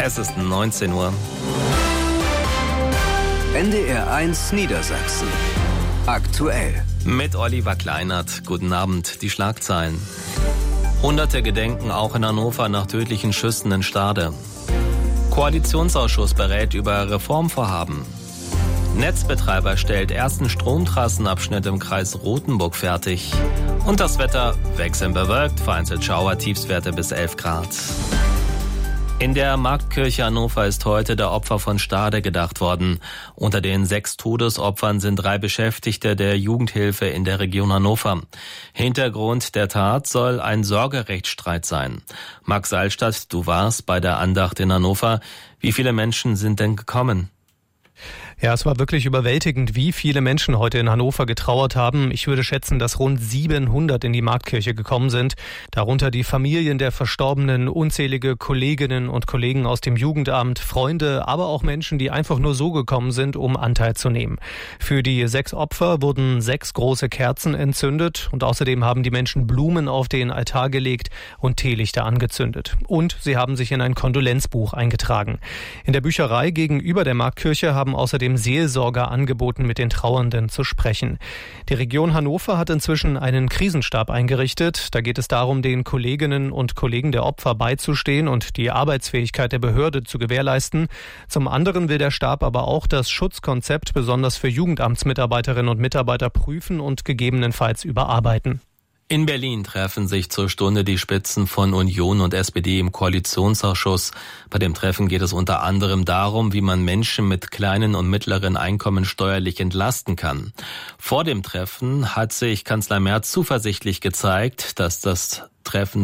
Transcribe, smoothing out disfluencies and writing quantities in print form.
Es ist 19 Uhr. NDR 1 Niedersachsen. Aktuell. Mit Oliver Kleinert. Guten Abend. Die Schlagzeilen. Hunderte gedenken auch in Hannover nach tödlichen Schüssen in Stade. Koalitionsausschuss berät über Reformvorhaben. Netzbetreiber stellt ersten Stromtrassenabschnitt im Kreis Rothenburg fertig. Und das Wetter wechselnd bewölkt, vereinzelt Schauer, Tiefstwerte bis 11 Grad. In der Marktkirche Hannover ist heute der Opfer von Stade gedacht worden. Unter den 6 Todesopfern sind 3 Beschäftigte der Jugendhilfe in der Region Hannover. Hintergrund der Tat soll ein Sorgerechtsstreit sein. Max Salstadt, du warst bei der Andacht in Hannover. Wie viele Menschen sind denn gekommen? Ja, es war wirklich überwältigend, wie viele Menschen heute in Hannover getrauert haben. Ich würde schätzen, dass rund 700 in die Marktkirche gekommen sind. Darunter die Familien der Verstorbenen, unzählige Kolleginnen und Kollegen aus dem Jugendamt, Freunde, aber auch Menschen, die einfach nur so gekommen sind, um Anteil zu nehmen. Für die 6 Opfer wurden 6 große Kerzen entzündet und außerdem haben die Menschen Blumen auf den Altar gelegt und Teelichter angezündet. Und sie haben sich in ein Kondolenzbuch eingetragen. In der Bücherei gegenüber der Marktkirche haben außerdem Seelsorger angeboten, mit den Trauernden zu sprechen. Die Region Hannover hat inzwischen einen Krisenstab eingerichtet. Da geht es darum, den Kolleginnen und Kollegen der Opfer beizustehen und die Arbeitsfähigkeit der Behörde zu gewährleisten. Zum anderen will der Stab aber auch das Schutzkonzept besonders für Jugendamtsmitarbeiterinnen und Mitarbeiter prüfen und gegebenenfalls überarbeiten. In Berlin treffen sich zur Stunde die Spitzen von Union und SPD im Koalitionsausschuss. Bei dem Treffen geht es unter anderem darum, wie man Menschen mit kleinen und mittleren Einkommen steuerlich entlasten kann. Vor dem Treffen hat sich Kanzler Merz zuversichtlich gezeigt, dass das Treffen